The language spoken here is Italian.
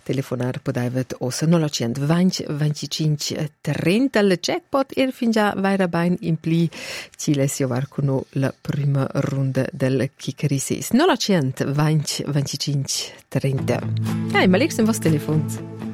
Telefonar podaivet ossa 920 25 30. Il jackpot fin già vaira bain in pli Cile si varcono la prima ronda del Kikerisis. 920 25 30. Ma lei vostro telefono.